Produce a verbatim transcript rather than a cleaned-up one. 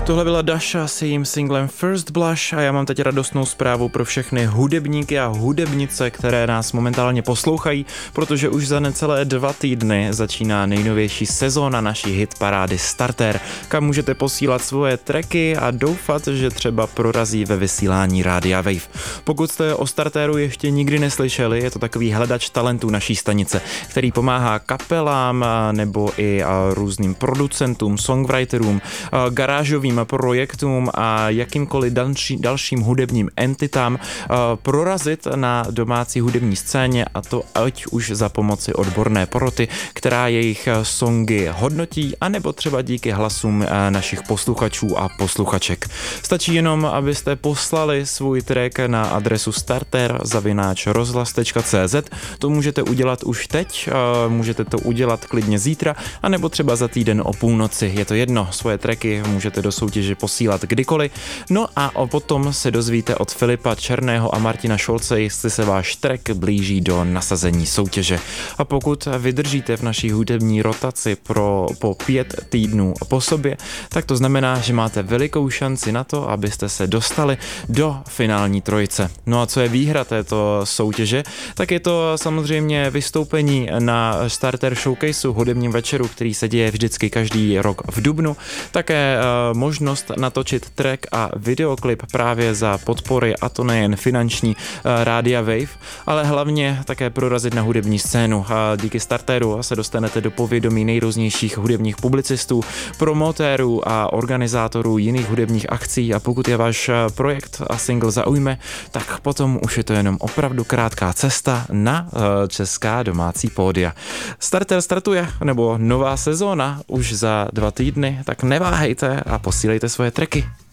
Tohle byla Dasha s jejím singlem First Blush a já mám teď radostnou zprávu pro všechny hudebníky a hudebnice, které nás momentálně poslouchají, protože už za necelé dva týdny začíná nejnovější sezóna naší hitparády Starter, kam můžete posílat svoje tracky a doufat, že třeba prorazí ve vysílání Rádia Wave. Pokud jste o Starteru ještě nikdy neslyšeli, je to takový hledač talentů naší stanice, který pomáhá kapelám nebo i různým producentům, songwriterům, garážovým projektům a jakýmkoliv další, dalším hudebním entitám uh, prorazit na domácí hudební scéně, a to ať už za pomoci odborné poroty, která jejich songy hodnotí, anebo třeba díky hlasům uh, našich posluchačů a posluchaček. Stačí jenom, abyste poslali svůj track na adresu starter zavináč rozhlas tečka cé zet. To můžete udělat už teď, uh, můžete to udělat klidně zítra, anebo třeba za týden o půlnoci. Je to jedno, svoje tracky můžete do soutěže posílat kdykoliv. No a potom se dozvíte od Filipa Černého a Martina Šolce, jestli se váš track blíží do nasazení soutěže. A pokud vydržíte v naší hudební rotaci pro, po pět týdnů po sobě, tak to znamená, že máte velikou šanci na to, abyste se dostali do finální trojice. No a co je výhra této soutěže, tak je to samozřejmě vystoupení na Starter Showcaseu, hudebním večeru, který se děje vždycky každý rok v dubnu. Také uh, možnost natočit track a videoklip právě za podpory, a to nejen finanční, Rádia Wave, ale hlavně také prorazit na hudební scénu. A díky Starteru se dostanete do povědomí nejrůznějších hudebních publicistů, promotérů a organizátorů jiných hudebních akcí, a pokud je váš projekt a single zaujme, tak potom už je to jenom opravdu krátká cesta na česká domácí pódia. Starter startuje, nebo nová sezóna už za dva týdny, tak neváhejte a posílejte svoje tracky.